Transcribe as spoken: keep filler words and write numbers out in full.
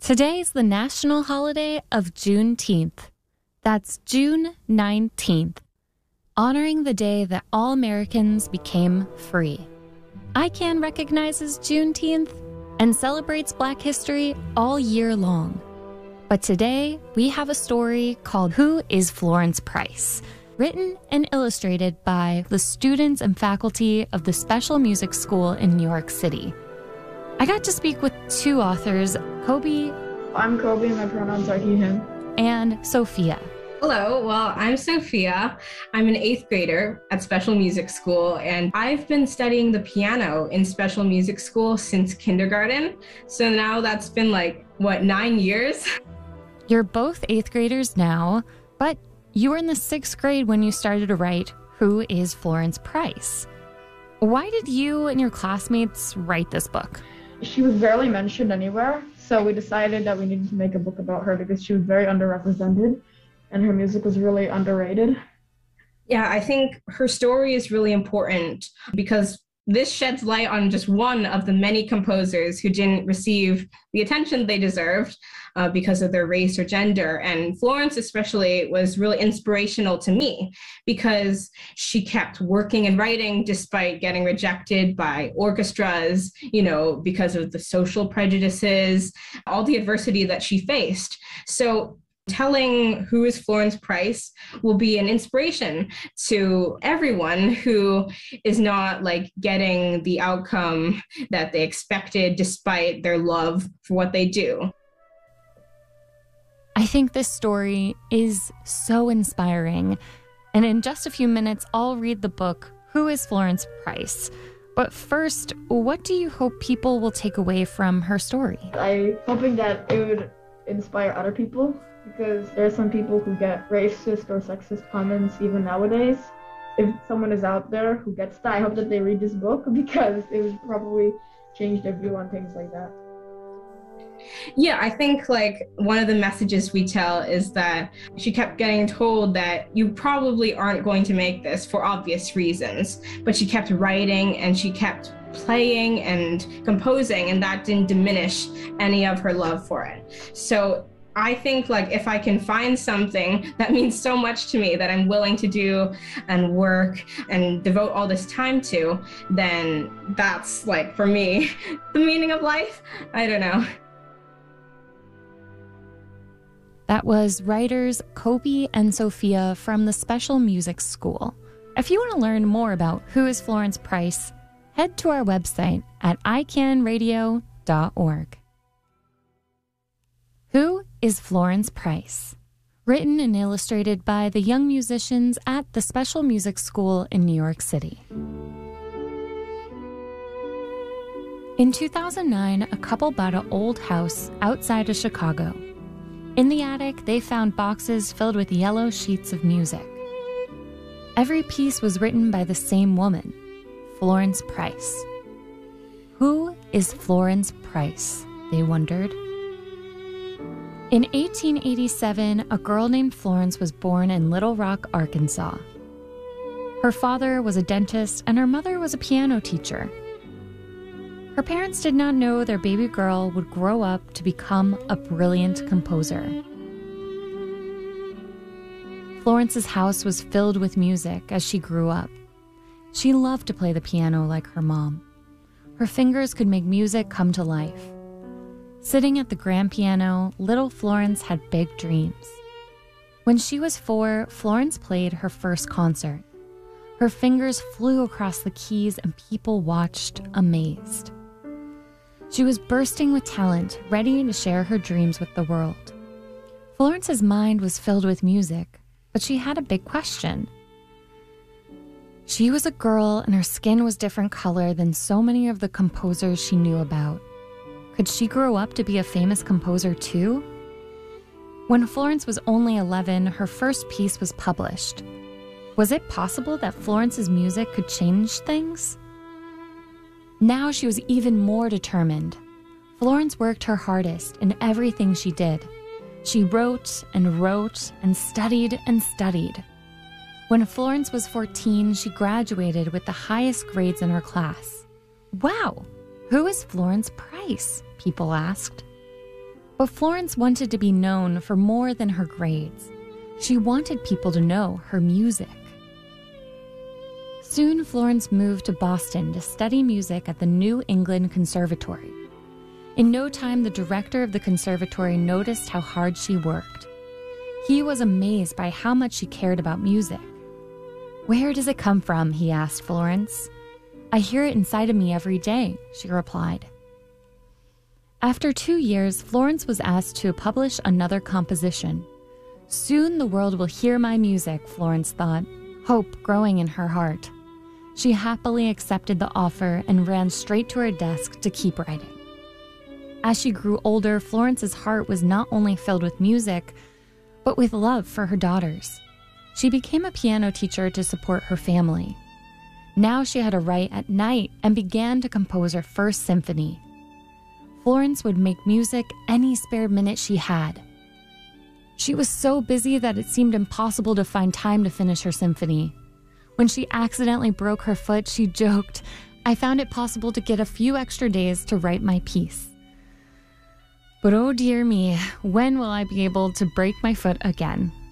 Today's the national holiday of Juneteenth. That's June nineteenth, honoring the day that all Americans became free. I C A N recognizes Juneteenth and celebrates Black history all year long. But today, we have a story called Who is Florence Price? Written and illustrated by the students and faculty of the Special Music School in New York City. I got to speak with two authors, Kobe. I'm Kobe, my pronouns are he, him. And Sophia. Hello, well, I'm Sophia. I'm an eighth grader at Special Music School, and I've been studying the piano in Special Music School since kindergarten. So now that's been like, what, nine years? You're both eighth graders now, but you were in the sixth grade when you started to write Who is Florence Price? Why did you and your classmates write this book? She was barely mentioned anywhere, so we decided that we needed to make a book about her because she was very underrepresented and her music was really underrated. Yeah, I think her story is really important because this sheds light on just one of the many composers who didn't receive the attention they deserved uh, because of their race or gender. And Florence especially was really inspirational to me because she kept working and writing despite getting rejected by orchestras, you know, because of the social prejudices, all the adversity that she faced. So telling Who is Florence Price will be an inspiration to everyone who is not like getting the outcome that they expected despite their love for what they do. I think this story is so inspiring. And in just a few minutes, I'll read the book, Who is Florence Price? But first, what do you hope people will take away from her story? I'm hoping that it would inspire other people, because there are some people who get racist or sexist comments even nowadays. If someone is out there who gets that, I hope that they read this book because it would probably change their view on things like that. Yeah, I think like one of the messages we tell is that she kept getting told that you probably aren't going to make this for obvious reasons, but she kept writing and she kept playing and composing, and that didn't diminish any of her love for it. So I think like if I can find something that means so much to me that I'm willing to do and work and devote all this time to, then that's like for me the meaning of life. I don't know. That was writers Kobe and Sophia from the Special Music School. If you want to learn more about Who is Florence Price, head to our website at i can radio dot org. Who is Florence Price? Written and illustrated by the young musicians at the Special Music School in New York City. In two thousand nine, a couple bought an old house outside of Chicago. In the attic, they found boxes filled with yellow sheets of music. Every piece was written by the same woman, Florence Price. Who is Florence Price? They wondered. In eighteen eighty-seven, a girl named Florence was born in Little Rock, Arkansas. Her father was a dentist and her mother was a piano teacher. Her parents did not know their baby girl would grow up to become a brilliant composer. Florence's house was filled with music as she grew up. She loved to play the piano like her mom. Her fingers could make music come to life. Sitting at the grand piano, little Florence had big dreams. When she was four, Florence played her first concert. Her fingers flew across the keys and people watched, amazed. She was bursting with talent, ready to share her dreams with the world. Florence's mind was filled with music, but she had a big question. She was a girl and her skin was different color than so many of the composers she knew about. Could she grow up to be a famous composer too? When Florence was only eleven, her first piece was published. Was it possible that Florence's music could change things? Now she was even more determined. Florence worked her hardest in everything she did. She wrote and wrote and studied and studied. When Florence was fourteen, she graduated with the highest grades in her class. Wow! Who is Florence Price? People asked. But Florence wanted to be known for more than her grades. She wanted people to know her music. Soon, Florence moved to Boston to study music at the New England Conservatory. In no time, the director of the conservatory noticed how hard she worked. He was amazed by how much she cared about music. "Where does it come from?" he asked Florence. "I hear it inside of me every day," she replied. After two years, Florence was asked to publish another composition. Soon the world will hear my music, Florence thought, hope growing in her heart. She happily accepted the offer and ran straight to her desk to keep writing. As she grew older, Florence's heart was not only filled with music, but with love for her daughters. She became a piano teacher to support her family. Now she had to write at night and began to compose her first symphony. Florence would make music any spare minute she had. She was so busy that it seemed impossible to find time to finish her symphony. When she accidentally broke her foot, she joked, "I found it possible to get a few extra days to write my piece. But oh dear me, when will I be able to break my foot again?"